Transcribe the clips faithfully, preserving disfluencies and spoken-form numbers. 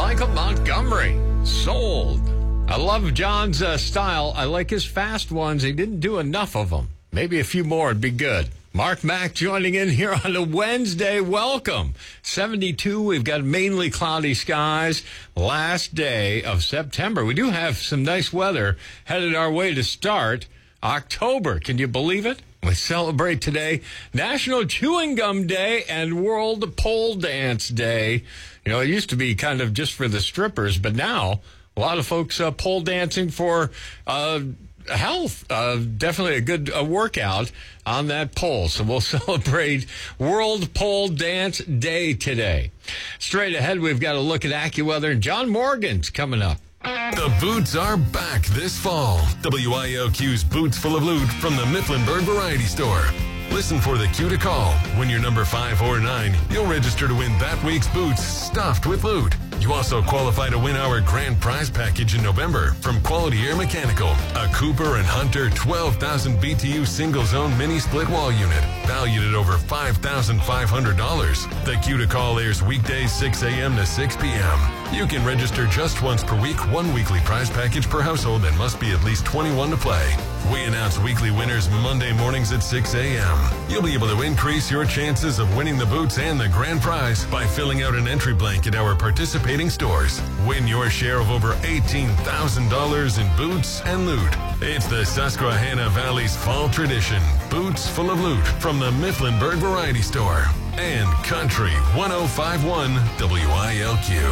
Michael Montgomery, Sold. I love John's uh, style. I like his fast ones. He didn't do enough of them. Maybe a few more would be good. Mark Mack joining in here on a Wednesday. Welcome. seventy-two. We've got mainly cloudy skies. Last day of September. We do have some nice weather headed our way to start October. Can you believe it? We celebrate today National Chewing Gum Day and World Pole Dance Day. You know, it used to be kind of just for the strippers, but now a lot of folks uh, pole dancing for uh, health. Uh, definitely a good uh, workout on that pole. So we'll celebrate World Pole Dance Day today. Straight ahead, we've got a look at AccuWeather, and John Morgan's coming up. The boots are back this fall. W I L Q's Boots Full of Loot from the Mifflinburg Variety Store. Listen for the cue to call. When you're number five or nine, you'll register to win that week's boots stuffed with loot. You also qualify to win our grand prize package in November from Quality Air Mechanical, a Cooper and Hunter twelve thousand B T U single-zone mini-split wall unit, valued at over five thousand five hundred dollars. The cue to call airs weekdays six a.m. to six p.m. You can register just once per week, one weekly prize package per household, and must be at least twenty-one to play. We announce weekly winners Monday mornings at six a.m. You'll be able to increase your chances of winning the boots and the grand prize by filling out an entry blank at our participating stores. Win your share of over eighteen thousand dollars in boots and loot. It's the Susquehanna Valley's fall tradition. Boots Full of Loot from the Mifflinburg Variety Store. And Country one oh five point one W I L Q.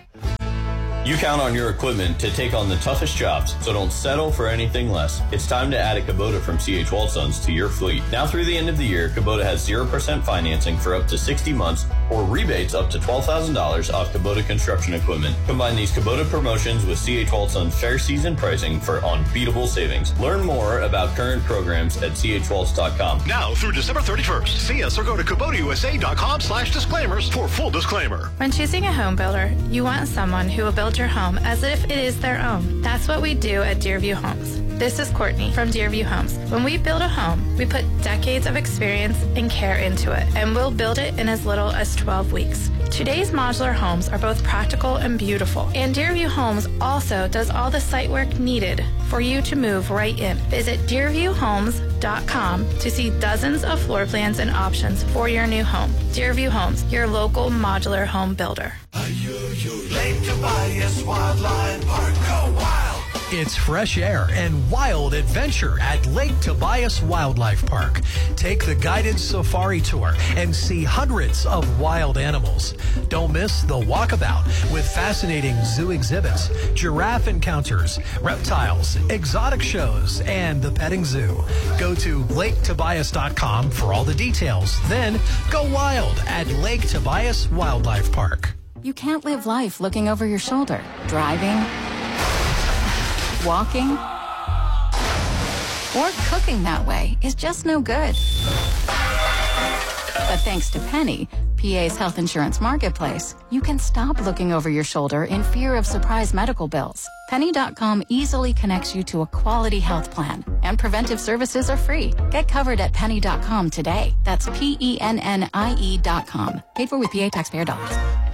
You count on your equipment to take on the toughest jobs, so don't settle for anything less. It's time to add a Kubota from C H Waldsons to your fleet. Now through the end of the year, Kubota has zero percent financing for up to sixty months or rebates up to twelve thousand dollars off Kubota construction equipment. Combine these Kubota promotions with C H Waldsons fair season pricing for unbeatable savings. Learn more about current programs at C H Walds dot com. Now through December thirty-first, see us or go to Kubota U S A dot com slash disclaimers for full disclaimer. When choosing a home builder, you want someone who will build your home as if it is their own. That's what we do at Deerview Homes. This is Courtney from Deerview Homes. When we build a home, we put decades of experience and care into it, and we'll build it in as little as twelve weeks. Today's modular homes are both practical and beautiful, and Deerview Homes also does all the site work needed for you to move right in. Visit Deerview Homes dot com to see dozens of floor plans and options for your new home. Deerview Homes, your local modular home builder. Lake Tobias Wildlife Park, go wild! It's fresh air and wild adventure at Lake Tobias Wildlife Park. Take the guided safari tour and see hundreds of wild animals. Don't miss the walkabout with fascinating zoo exhibits, giraffe encounters, reptiles, exotic shows, and the petting zoo. Go to Lake Tobias dot com for all the details. Then go wild at Lake Tobias Wildlife Park. You can't live life looking over your shoulder. Driving, walking, or cooking that way is just no good. But thanks to Penny, P A's health insurance marketplace, you can stop looking over your shoulder in fear of surprise medical bills. Penny dot com easily connects you to a quality health plan, and preventive services are free. Get covered at Penny dot com today. That's P E N N I E dot com. Paid for with P A taxpayer dollars.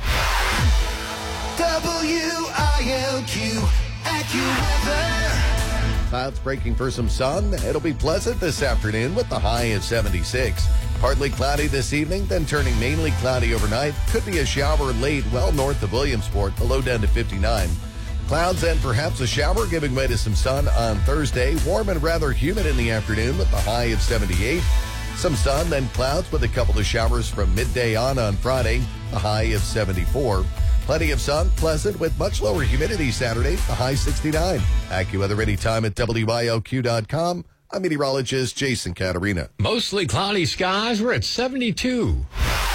W I L Q AccuWeather. Clouds breaking for some sun. It'll be pleasant this afternoon with the high at seventy-six. Partly cloudy this evening, then turning mainly cloudy overnight. Could be a shower late well north of Williamsport, the low down to fifty-nine. Clouds and perhaps a shower giving way to some sun on Thursday. Warm and rather humid in the afternoon with the high of seventy-eight. Some sun, then clouds with a couple of showers from midday on on Friday, the high of seventy-four. Plenty of sun, pleasant with much lower humidity Saturday, the high sixty-nine. AccuWeather anytime at W I L Q dot com. I'm meteorologist Jason Caterina. Mostly cloudy skies. We're at seventy-two.